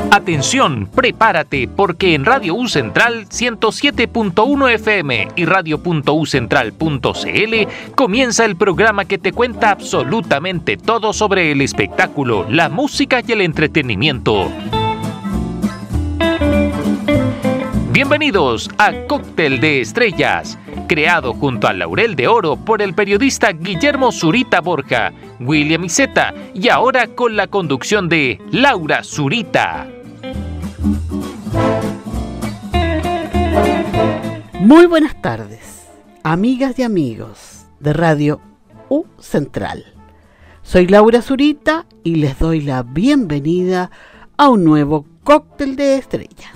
Atención, prepárate, porque en Radio U Central 107.1 FM y radio.ucentral.cl comienza el programa que te cuenta absolutamente todo sobre el espectáculo, la música y el entretenimiento. Bienvenidos a Cóctel de Estrellas, creado junto a Laurel de Oro por el periodista Guillermo Zurita Borja, William Iseta, y ahora con la conducción de Laura Zurita. Muy buenas tardes, amigas y amigos de Radio U Central. Soy Laura Zurita y les doy la bienvenida a un nuevo Cóctel de Estrellas.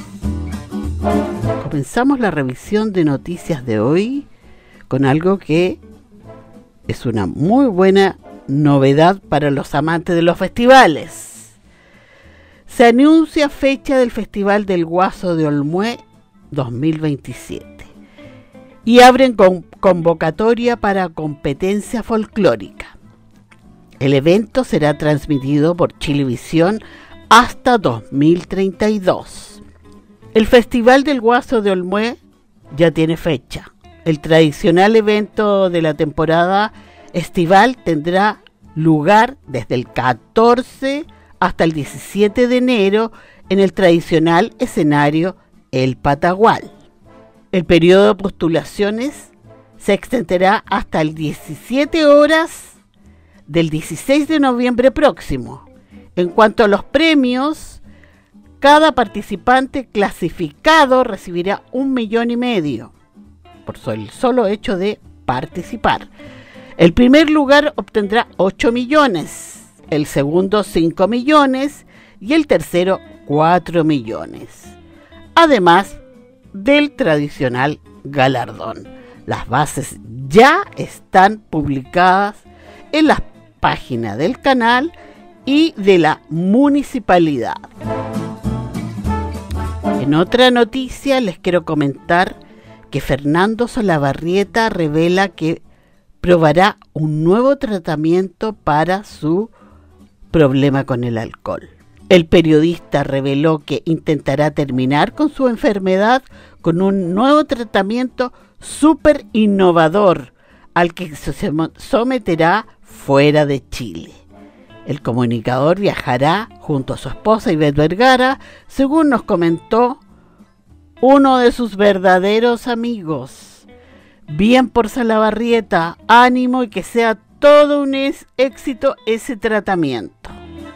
Comenzamos la revisión de noticias de hoy con algo que es una muy buena novedad para los amantes de los festivales. Se anuncia fecha del Festival del Guaso de Olmué 2027 y abren convocatoria para competencia folclórica. El evento será transmitido por Chilevisión hasta 2032. El Festival del Guaso de Olmué ya tiene fecha. El tradicional evento de la temporada estival tendrá lugar desde el 14 hasta el 17 de enero en el tradicional escenario El Patagual. El periodo de postulaciones se extenderá hasta el 17 horas del 16 de noviembre próximo. En cuanto a los premios, cada participante clasificado recibirá 1,5 millones por el solo hecho de participar. El primer lugar obtendrá 8 millones, el segundo 5 millones y el tercero 4 millones. Además del tradicional galardón. Las bases ya están publicadas en las páginas del canal y de la municipalidad. En otra noticia les quiero comentar que Fernando Solabarrieta revela que probará un nuevo tratamiento para su problema con el alcohol. El periodista reveló que intentará terminar con su enfermedad con un nuevo tratamiento súper innovador al que se someterá fuera de Chile. El comunicador viajará junto a su esposa Ivette Vergara, según nos comentó uno de sus verdaderos amigos. Bien por Solabarrieta, ánimo y que sea todo un éxito ese tratamiento.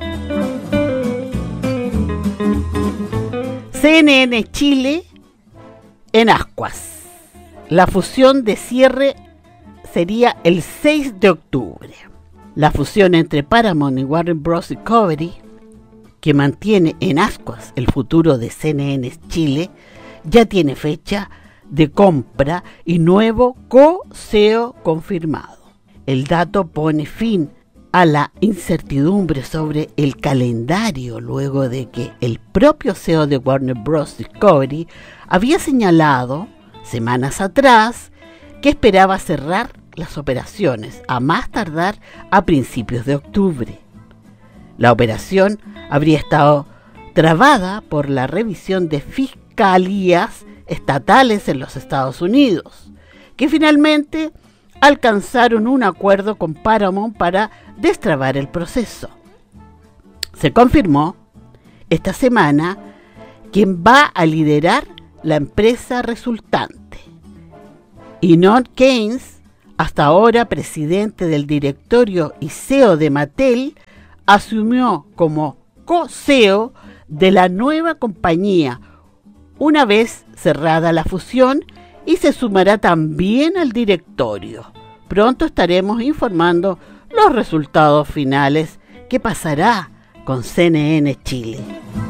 CNN Chile en Ascuas. La fusión de cierre sería el 6 de octubre. La fusión entre Paramount y Warner Bros. Discovery, que mantiene en ascuas el futuro de CNN Chile, ya tiene fecha de compra y nuevo co-CEO confirmado. El dato pone fin a la incertidumbre sobre el calendario luego de que el propio CEO de Warner Bros. Discovery había señalado semanas atrás que esperaba cerrar las operaciones a más tardar a principios de octubre. La operación habría estado trabada por la revisión de fiscalías estatales en los Estados Unidos, que finalmente alcanzaron un acuerdo con Paramount para destrabar el proceso. Se confirmó esta semana quién va a liderar la empresa resultante. Ynon Keynes, hasta ahora presidente del directorio y CEO de Mattel, asumió como co-CEO de la nueva compañía una vez cerrada la fusión y se sumará también al directorio. Pronto estaremos informando los resultados finales. ¿Qué pasará con CNN Chile?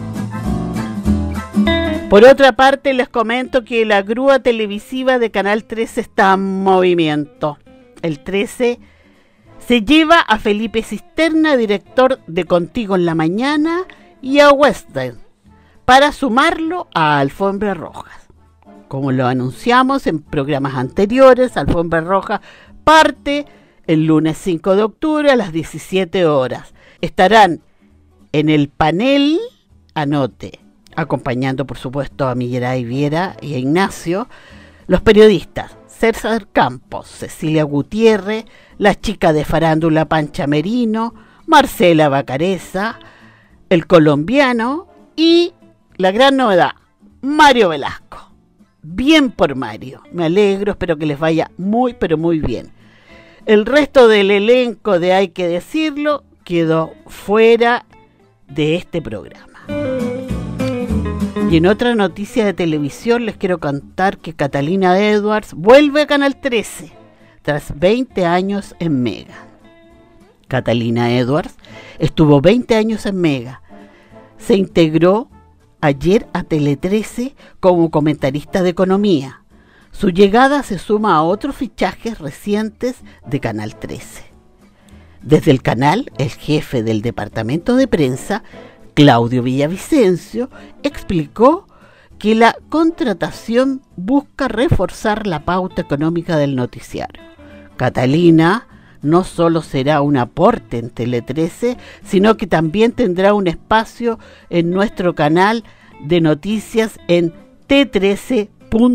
Por otra parte, les comento que la grúa televisiva de Canal 13 está en movimiento. El 13 se lleva a Felipe Cisterna, director de Contigo en la Mañana, y a Western, para sumarlo a Alfombra Roja. Como lo anunciamos en programas anteriores, Alfombra Roja parte el lunes 5 de octubre a las 17 horas. Estarán en el panel anote, acompañando por supuesto a Miguel Viera y a Ignacio, los periodistas César Campos, Cecilia Gutiérrez, la chica de farándula Pancha Merino, Marcela Bacareza, el colombiano y la gran novedad, Mario Velasco. Bien por Mario, me alegro, espero que les vaya muy pero muy bien. El resto del elenco de Hay que Decirlo quedó fuera de este programa. Y en otra noticia de televisión les quiero contar que Catalina Edwards vuelve a Canal 13 tras 20 años en Mega. Catalina Edwards estuvo 20 años en Mega. Se integró ayer a Tele 13 como comentarista de economía. Su llegada se suma a otros fichajes recientes de Canal 13. Desde el canal, el jefe del departamento de prensa, Claudio Villavicencio, explicó que la contratación busca reforzar la pauta económica del noticiario. Catalina no solo será un aporte en Tele 13, sino que también tendrá un espacio en nuestro canal de noticias en t13.cl.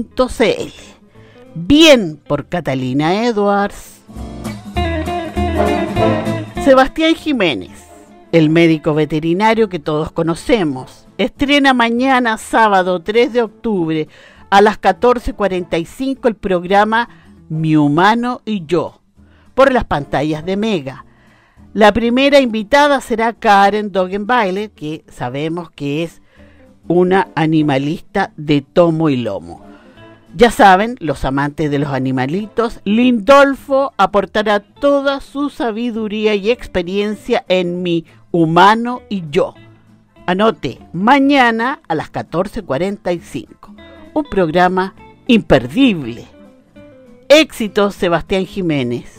Bien por Catalina Edwards. Sebastián Jiménez, el médico veterinario que todos conocemos, estrena mañana sábado 3 de octubre a las 14:45 el programa Mi Humano y Yo, por las pantallas de Mega. La primera invitada será Karen Dogenbailer, que sabemos que es una animalista de tomo y lomo. Ya saben, los amantes de los animalitos, Lindolfo aportará toda su sabiduría y experiencia en Mi Humano y Yo. Anote, mañana a las 14:45. Un programa imperdible. Éxitos, Sebastián Jiménez.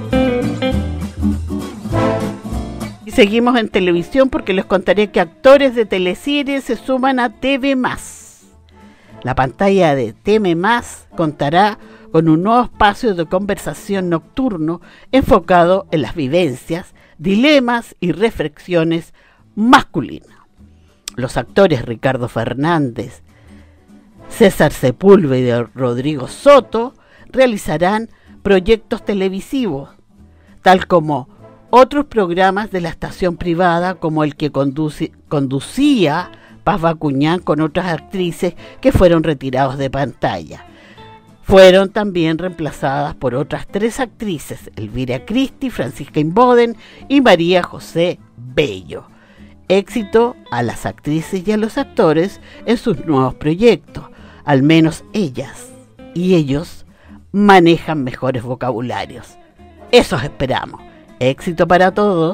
Y seguimos en televisión porque les contaré que actores de teleseries se suman a TV+. La pantalla de TV+ contará con un nuevo espacio de conversación nocturno enfocado en las vivencias, dilemas y reflexiones masculinas. Los actores Ricardo Fernández, César Sepúlveda y Rodrigo Soto realizarán proyectos televisivos, tal como otros programas de la estación privada, como el que conducía Paz Bacuñán con otras actrices que fueron retirados de pantalla. Fueron también reemplazadas por otras 3 actrices, Elvira Cristi, Francisca Inboden y María José Bello. Éxito a las actrices y a los actores en sus nuevos proyectos. Al menos ellas y ellos manejan mejores vocabularios. Eso esperamos. Éxito para todos.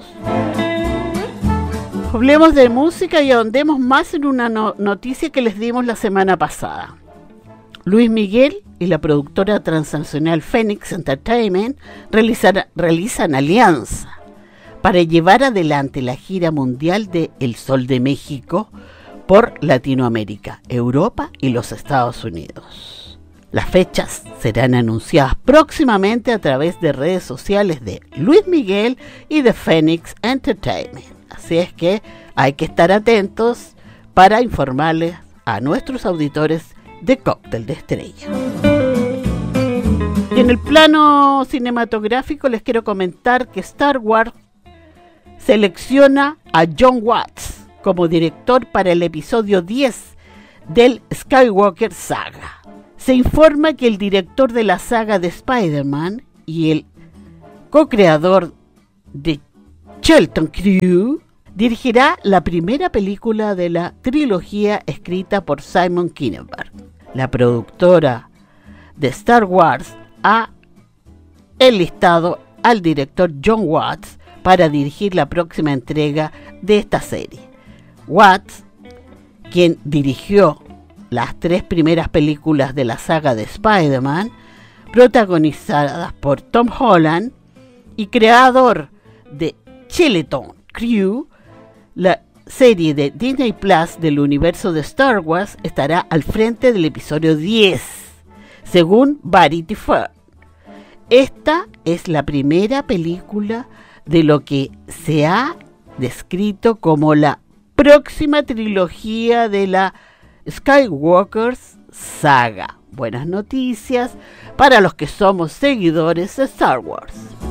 Hablemos de música y ahondemos más en una noticia que les dimos la semana pasada. Luis Miguel y la productora transnacional Phoenix Entertainment realizan alianza para llevar adelante la gira mundial de El Sol de México por Latinoamérica, Europa y los Estados Unidos. Las fechas serán anunciadas próximamente a través de redes sociales de Luis Miguel y de Phoenix Entertainment. Así es que hay que estar atentos para informarles a nuestros auditores de Cóctel de Estrella. Y en el plano cinematográfico les quiero comentar que Star Wars selecciona a Jon Watts como director para el episodio 10 del Skywalker Saga. Se informa que el director de la saga de Spider-Man y el co-creador de Shelton Crew dirigirá la primera película de la trilogía escrita por Simon Kinberg. La productora de Star Wars ha enlistado al director Jon Watts para dirigir la próxima entrega de esta serie. Watts, quien dirigió las 3 primeras películas de la saga de Spider-Man, protagonizadas por Tom Holland, y creador de Shelton Crew, la serie de Disney Plus del universo de Star Wars, estará al frente del episodio 10, según Vanity Fair. Esta es la primera película de lo que se ha descrito como la próxima trilogía de la Skywalker saga. Buenas noticias para los que somos seguidores de Star Wars.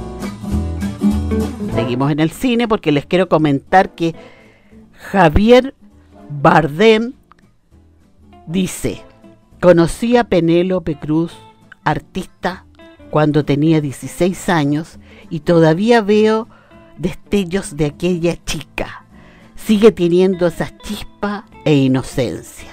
Seguimos en el cine porque les quiero comentar que Javier Bardem dice: conocí a Penélope Cruz, artista, cuando tenía 16 años y todavía veo destellos de aquella chica. Sigue teniendo esa chispa e inocencia.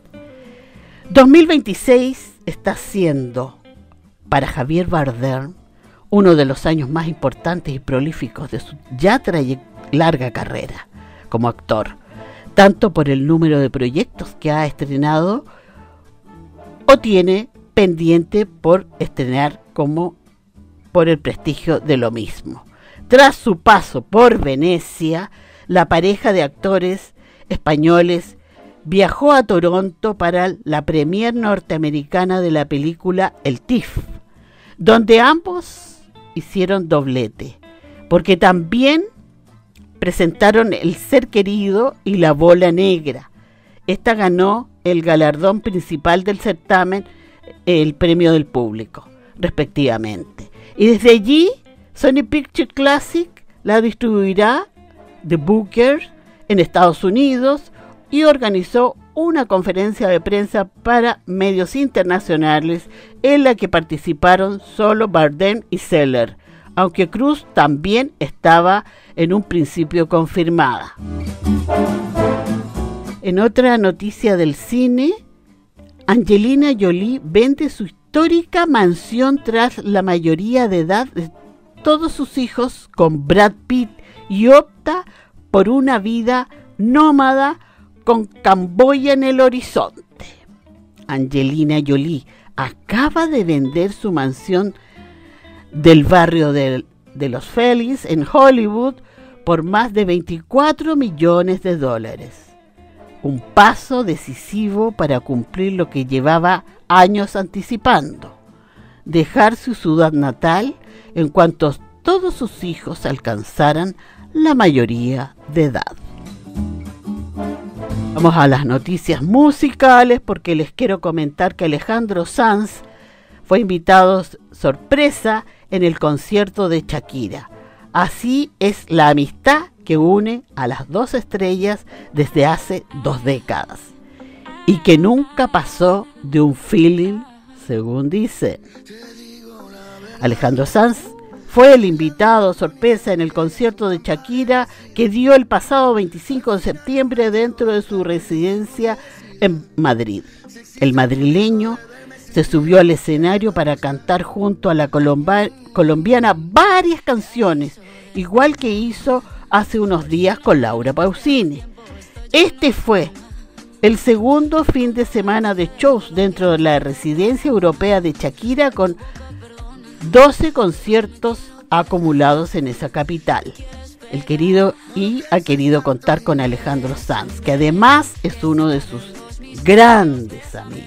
2026 está siendo para Javier Bardem uno de los años más importantes y prolíficos de su ya larga carrera como actor, tanto por el número de proyectos que ha estrenado o tiene pendiente por estrenar como por el prestigio de lo mismo. Tras su paso por Venecia, la pareja de actores españoles viajó a Toronto para la premier norteamericana de la película El TIFF, donde ambos hicieron doblete, porque también presentaron El Ser Querido y La Bola Negra. Esta ganó el galardón principal del certamen, el premio del público, respectivamente. Y desde allí, Sony Pictures Classic la distribuirá The Booker en Estados Unidos y organizó una conferencia de prensa para medios internacionales en la que participaron solo Bardem y Seller, aunque Cruz también estaba en un principio confirmada. En otra noticia del cine, Angelina Jolie vende su histórica mansión tras la mayoría de edad de todos sus hijos con Brad Pitt y opta por una vida nómada con Camboya en el horizonte. Angelina Jolie acaba de vender su mansión del barrio de Los Feliz en Hollywood por más de $24 millones. Un paso decisivo para cumplir lo que llevaba años anticipando: dejar su ciudad natal en cuanto todos sus hijos alcanzaran la mayoría de edad. Vamos a las noticias musicales porque les quiero comentar que Alejandro Sanz fue invitado sorpresa en el concierto de Shakira. Así es la amistad que une a las dos estrellas desde hace 2 décadas y que nunca pasó de un feeling, según dice. Alejandro Sanz fue el invitado sorpresa en el concierto de Shakira que dio el pasado 25 de septiembre dentro de su residencia en Madrid. El madrileño se subió al escenario para cantar junto a la colombiana varias canciones, igual que hizo hace unos días con Laura Pausini. Este fue el segundo fin de semana de shows dentro de la residencia europea de Shakira, con 12 conciertos acumulados en esa capital. Ha querido contar con Alejandro Sanz, que además es uno de sus grandes amigos.